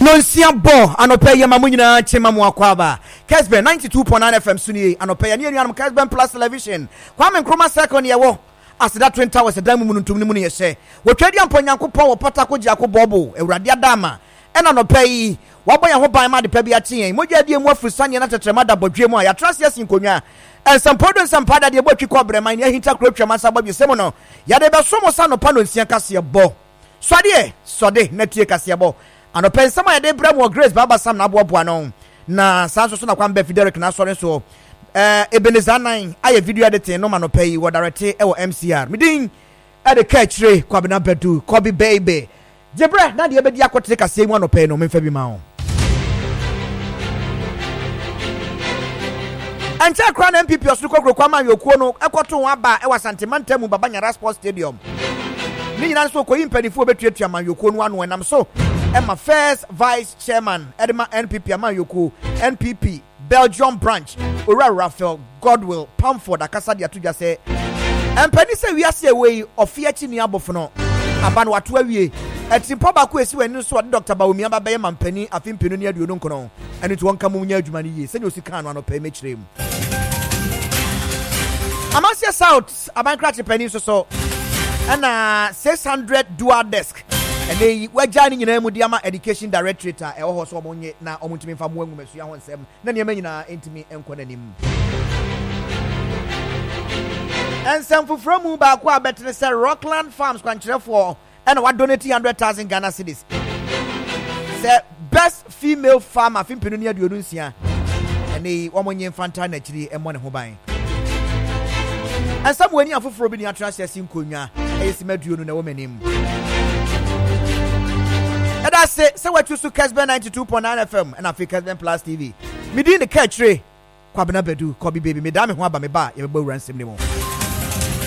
Nonsia bo anope ye mamunyina chema mu akwaba Kesben 92.9 FM suni anope ye ni anum Kesben Plus Television Kwame Nkrumah second ye wo asida Twin Towers dan mu ntum ni mu ne ye hye wo twadi amponyankopon wo patako giako bobo ewrade adama ena anope yi wabɔ ya ho ban ma de pa bi aten mogya die mu afusane na tetrema da bodwe mu a ya trust yes nkonwa ensampodo ensampada de botwi kɔbrɛman ne ahinta kurotwa masa ba bi semo no ya de be so mo sa no pa no nsia kase bɔ sode na tie kase bɔ ano pensama ya de bra mo Grace baba sam na boaboa no na sanso so na kwamba Frederick na sɔre so Ebenezer 9 aye video editing no ma no pay wo direct e wo MCR midin e de kachire kwabena bedu kobi baby Jebra na de ebedi akote kase mu ano pay no memfa bi ma ho Ancha kra na MPP osu kokro kwama yokuo no ekoto ho aba e wasantema mu baba nyara sports stadium ni nyina so koyi mpanifo betuatua man yokuo no ano enam so Emma first vice chairman Edema NPP Amayoko NPP Belgium branch Ora Raphael Godwill Pamford akasa dia to just say empani se wiase we ofiachi ni abofo no aba no wato awie etimpo ba ko esi wani so Dr. Bawomi aba be mampani afimpenu ni aduo no nkono ene to wonka mu nya adwuma ni ye se no sika no pe mechirem Amasia South abankra pani so ana 600 dual desk and they were joining in Emudiama Education Directorate a ɛwɔ hɔ so ɔmonye na ɔmontumi fa mo anwumasua ho nsɛm na nneɛma nyinaa ntumi nkɔ n'anim ensɛm foforɔ mu baako a bɛtene sɛ Rockland Farms kwankyerɛfoɔ ɛna wa donate 100,000 Ghana cedis sɛ best female farmer fimpinu ne aduonu nsia ɛne ɔmonye mfanta na akyiri ɛmmɔ ne ho ban ensɛm wani afoforɔ bi ne atrase asi nkonwa ɛyɛ simaduonu na wɔmanim That's it. So what you to Kesben 92.9 FM and Africa Kesben Plus TV. Me din the catch Kwabena Bedu, Kobe baby, me dame ho aba me ba, ye be ransom ni mo.